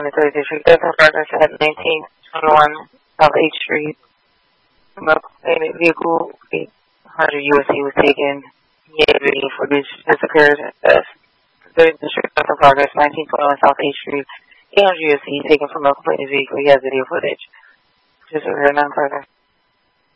23rd District. Death in progress at 1921 South 8th Street. A vehicle, 800 USC was taken. Video footage. This occurred at 3rd District. Death in progress, 1921 South 8th Street. 800 USC taken from a completed vehicle. He has video footage. Just occurred none further.